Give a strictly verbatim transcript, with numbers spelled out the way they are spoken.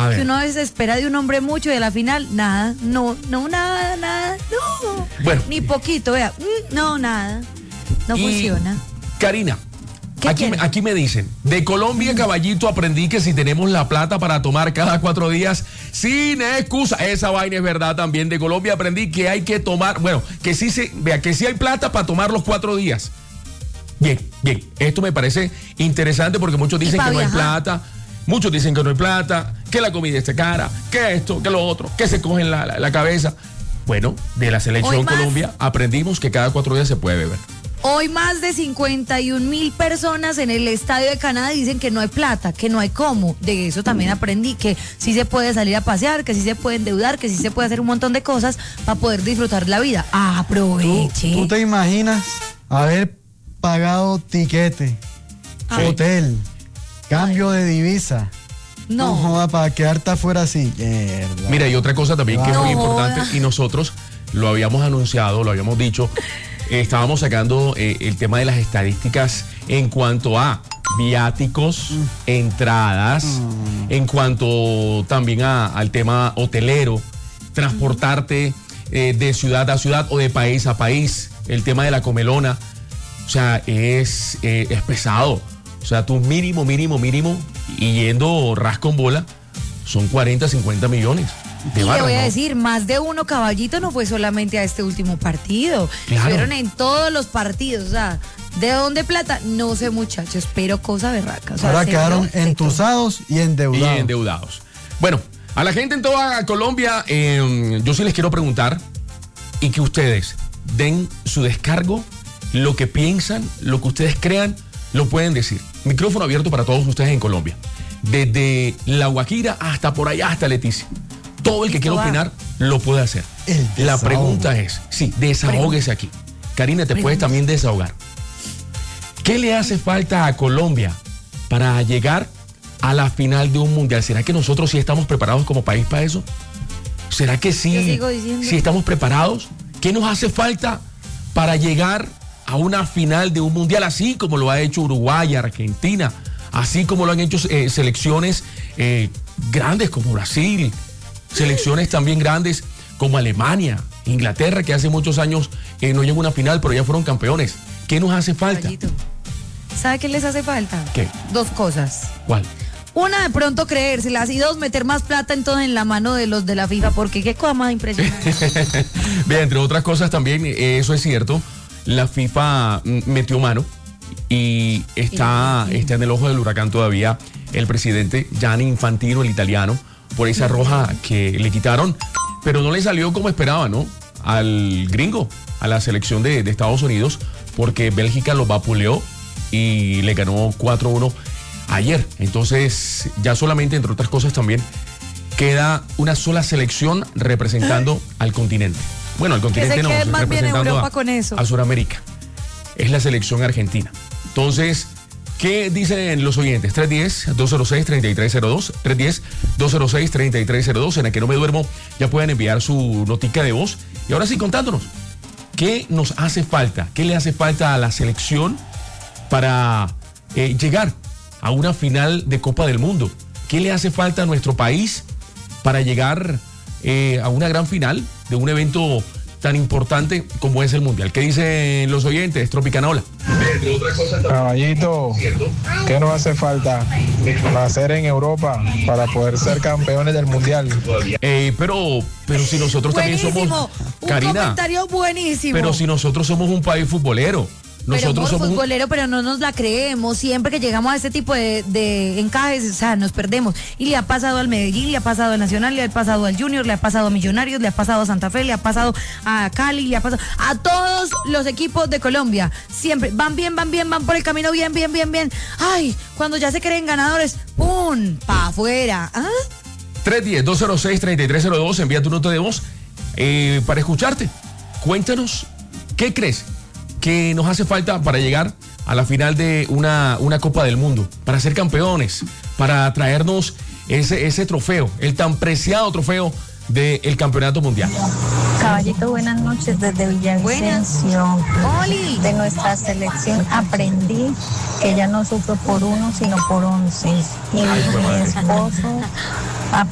que uno a veces espera de un hombre mucho y a la final, nada, no, no, nada, nada, no. Bueno. Ni poquito, vea, no, nada, no y funciona. Karina, aquí, aquí me dicen, de Colombia, caballito, aprendí que si tenemos la plata para tomar cada cuatro días, sin excusa, esa vaina es verdad también. De Colombia aprendí que hay que tomar, bueno, que sí se, vea, que sí hay plata para tomar los cuatro días. Bien, bien, esto me parece interesante porque muchos dicen que no hay plata, muchos dicen que no hay plata, que la comida está cara, que esto, que lo otro, que se cogen la, la, la cabeza. Bueno, de la selección Colombia aprendimos que cada cuatro días se puede beber. Hoy más de cincuenta y un mil personas en el estadio de Canadá dicen que no hay plata, que no hay cómo. De eso también aprendí, que sí se puede salir a pasear, que sí se puede endeudar, que sí se puede hacer un montón de cosas para poder disfrutar la vida. Aproveche. ¿Tú, tú te imaginas haber pagado tiquete, Ay. hotel, cambio Ay. de divisa? No. No joda, para quedarte afuera así. Mierda. Mira, y otra cosa también que no es muy importante, joda. y nosotros lo habíamos anunciado, lo habíamos dicho, eh, estábamos sacando eh, el tema de las estadísticas en cuanto a viáticos, mm. entradas, mm. en cuanto también a, al tema hotelero, transportarte eh, de ciudad a ciudad o de país a país, el tema de la comelona, o sea, es, eh, es pesado. O sea, tu mínimo, mínimo, mínimo, y yendo ras con bola, son cuarenta, cincuenta millones. De y barra, le voy a ¿no? decir, más de uno caballito no fue solamente a este último partido. Claro. Fueron en todos los partidos. O sea, ¿de dónde plata? No sé, muchachos, pero cosa berraca. O sea, ahora quedaron entusados y endeudados. Y endeudados. Bueno, a la gente en toda Colombia, eh, yo sí les quiero preguntar y que ustedes den su descargo, lo que piensan, lo que ustedes crean, lo pueden decir. Micrófono abierto para todos ustedes en Colombia. Desde La Guajira hasta por allá, hasta Leticia. Todo el que quiera opinar lo puede hacer. La pregunta es, sí, desahóguese aquí. Karina, te Pregunta. puedes también desahogar. ¿Qué le hace falta a Colombia para llegar a la final de un mundial? ¿Será que nosotros sí estamos preparados como país para eso? ¿Será que sí, sí estamos preparados? ¿Qué nos hace falta para llegar a una final de un mundial, así como lo ha hecho Uruguay, Argentina, así como lo han hecho eh, selecciones eh, grandes como Brasil, selecciones también grandes como Alemania, Inglaterra, que hace muchos años eh, no llegó a una final, pero ya fueron campeones? ¿Qué nos hace falta? Caballito, ¿sabe qué les hace falta? ¿Qué? Dos cosas. ¿Cuál? Una, de pronto creérselas, y dos, meter más plata en todo en la mano de los de la FIFA, porque qué cosa más impresionante. Vea, entre otras cosas también, eh, eso es cierto, la FIFA metió mano y está, está en el ojo del huracán todavía el presidente Gianni Infantino, el italiano, por esa roja que le quitaron, pero no le salió como esperaba, ¿no? Al gringo, a la selección de, de Estados Unidos, porque Bélgica lo vapuleó y le ganó cuatro uno ayer. Entonces, ya solamente, entre otras cosas también, queda una sola selección representando al continente. Bueno, al continente no, más bien Europa a, con eso. a Sudamérica. Es la selección argentina. Entonces, ¿qué dicen los oyentes? tres uno cero, dos cero seis, tres tres cero dos, tres uno cero, dos cero seis, tres tres cero dos, en el que no me duermo, ya pueden enviar su notica de voz. Y ahora sí, contándonos, ¿qué nos hace falta? ¿Qué le hace falta a la selección para eh, llegar a una final de Copa del Mundo? ¿Qué le hace falta a nuestro país para llegar eh, a una gran final de un evento tan importante como es el Mundial? ¿Qué dicen los oyentes? Tropicanola. Caballito, ¿qué nos hace falta? Nacer en Europa para poder ser campeones del Mundial. Eh, pero, pero si nosotros buenísimo, también somos... un Karina, comentario buenísimo. Pero si nosotros somos un país futbolero. Nosotros pero somos futbolero, un... pero no nos la creemos. Siempre que llegamos a este tipo de, de encajes, o sea, nos perdemos. Y le ha pasado al Medellín, le ha pasado al Nacional, le ha pasado al Junior, le ha pasado a Millonarios, le ha pasado a Santa Fe, le ha pasado a Cali, le ha pasado a todos los equipos de Colombia. Siempre van bien, van bien, van por el camino bien, bien, bien, bien. Ay, cuando ya se creen ganadores, ¡pum! Pa' afuera. ¿Ah? tres uno cero, dos cero seis, tres tres cero dos, envía tu nota de voz eh, para escucharte. Cuéntanos, ¿qué crees que nos hace falta para llegar a la final de una, una Copa del Mundo, para ser campeones, para traernos ese, ese trofeo, el tan preciado trofeo del Campeonato Mundial? Caballito, buenas noches desde Villavicencio. Oli. De nuestra selección aprendí que ya no sufro por uno, sino por once. Y Ay, mi esposo